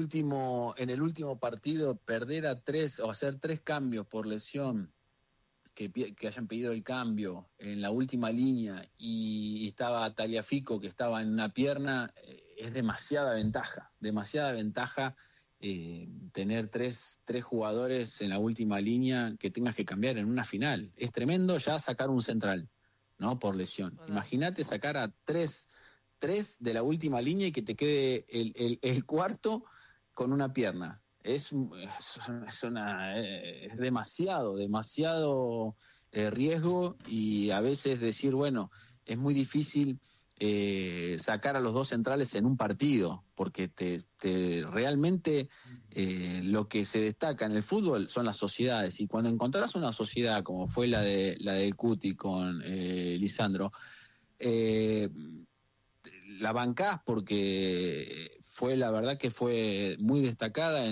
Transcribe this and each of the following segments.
en el último partido perder a 3 o hacer 3 cambios por lesión, que hayan pedido el cambio en la última línea y estaba Tagliafico que estaba en una pierna, es demasiada ventaja tener tres jugadores en la última línea que tengas que cambiar en una final. Es tremendo ya sacar un central, ¿no? Por lesión. Imagínate sacar a tres de la última línea y que te quede el cuarto con una pierna. Es demasiado riesgo, y a veces decir, bueno, es muy difícil sacar a los 2 centrales en un partido, porque realmente lo que se destaca en el fútbol son las sociedades, y cuando encontrás una sociedad como fue la del Cuti con Lisandro, la bancás porque la verdad que fue muy destacada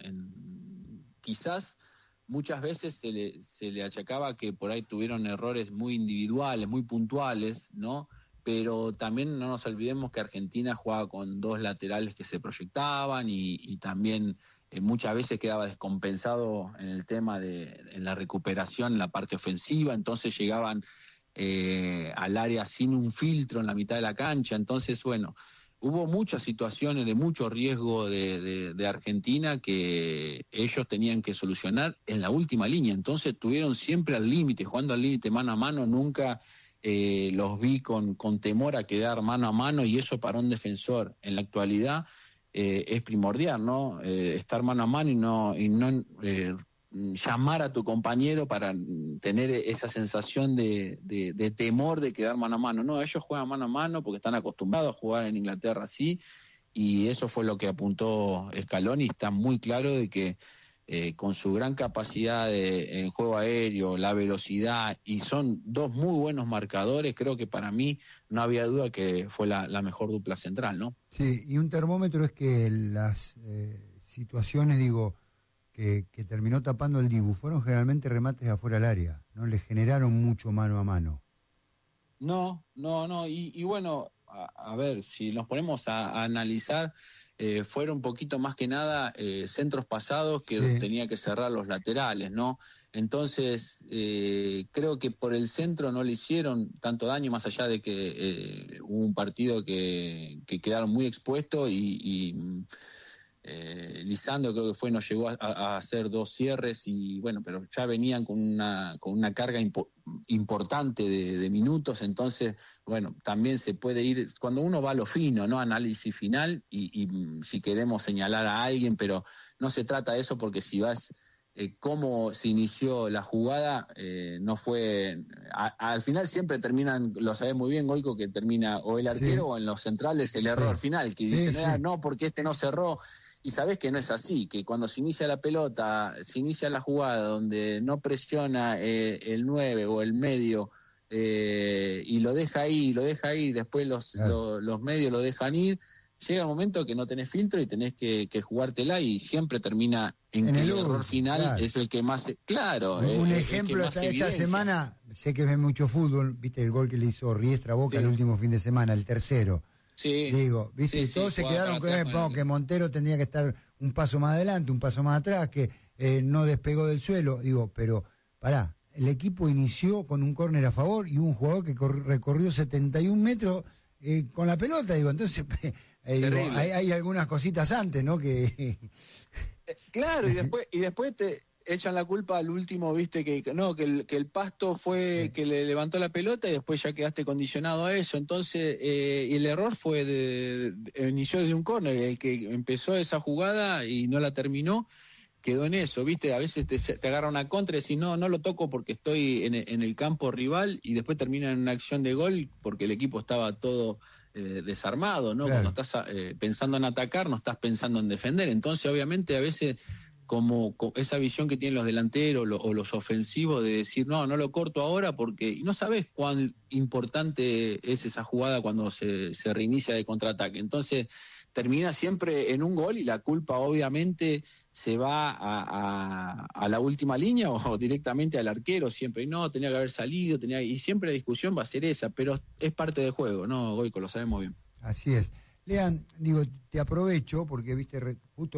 quizás muchas veces se le achacaba que por ahí tuvieron errores muy individuales, muy puntuales, ¿no? Pero también no nos olvidemos que Argentina jugaba con 2 laterales que se proyectaban y también muchas veces quedaba descompensado en el tema en la recuperación, en la parte ofensiva, entonces llegaban al área sin un filtro en la mitad de la cancha. Entonces, bueno, hubo muchas situaciones de mucho riesgo de Argentina que ellos tenían que solucionar en la última línea. Entonces estuvieron siempre al límite, jugando al límite mano a mano. Nunca los vi con temor a quedar mano a mano, y eso para un defensor en la actualidad es primordial, ¿no? Estar mano a mano y no llamar a tu compañero para tener esa sensación de temor de quedar mano a mano. No, ellos juegan mano a mano porque están acostumbrados a jugar en Inglaterra así, y eso fue lo que apuntó Scaloni. Está muy claro de que con su gran capacidad en juego aéreo, la velocidad, y son 2 muy buenos marcadores, creo que para mí no había duda que fue la mejor dupla central, ¿no? Sí, y un termómetro es que las situaciones, que terminó tapando el Dibu fueron generalmente remates de afuera del área, no le generaron mucho mano a mano. No, y bueno, a ver, si nos ponemos a analizar, fueron un poquito más que nada centros pasados que Sí. tenía que cerrar los laterales, ¿no? Entonces, creo que por el centro no le hicieron tanto daño, más allá de que hubo un partido que quedaron muy expuestos y Lisandro creo que nos llegó a hacer 2 cierres, y bueno, pero ya venían con una carga importante de minutos. Entonces, bueno, también se puede ir, cuando uno va a lo fino, ¿no? Análisis final y si queremos señalar a alguien, pero no se trata de eso, porque si vas cómo se inició la jugada, no fue, al final siempre terminan, lo sabés muy bien, Goico, que termina o el arquero o en los centrales el error final, que dicen, no, porque este no cerró. Y sabés que no es así, que cuando se inicia la pelota, se inicia la jugada donde no presiona el 9 o el medio, y lo deja ahí, después los medios lo dejan ir, llega un momento que no tenés filtro y tenés que jugártela, y siempre termina en que el error final es el que más... Un ejemplo, esta semana, sé que ves mucho fútbol, viste el gol que le hizo Riestra a Boca el último fin de semana, el tercero. Sí, digo, viste, y todos se quedaron con que Montero tenía que estar un paso más adelante, un paso más atrás, que no despegó del suelo. Digo, pero pará, el equipo inició con un córner a favor y un jugador que recorrió 71 metros con la pelota. Digo, entonces digo, hay algunas cositas antes, ¿no? Que claro, y después te echan la culpa al último, viste, que el Pasto fue que le levantó la pelota y después ya quedaste condicionado a eso. Entonces, el error fue inició desde un córner, el que empezó esa jugada y no la terminó, quedó en eso, viste. A veces te agarra una contra y decís, no lo toco porque estoy en el campo rival, y después termina en una acción de gol porque el equipo estaba todo desarmado, ¿no? Cuando estás pensando en atacar, no estás pensando en defender. Entonces, obviamente, a veces como esa visión que tienen los delanteros o los ofensivos de decir, no lo corto ahora porque no sabes cuán importante es esa jugada cuando se reinicia de contraataque. Entonces termina siempre en un gol, y la culpa obviamente se va a la última línea o directamente al arquero siempre. Y no, tenía que haber salido, y siempre la discusión va a ser esa, pero es parte del juego, ¿no, Goico? Lo sabemos bien. Así es. Lean, digo, te aprovecho porque, viste, justo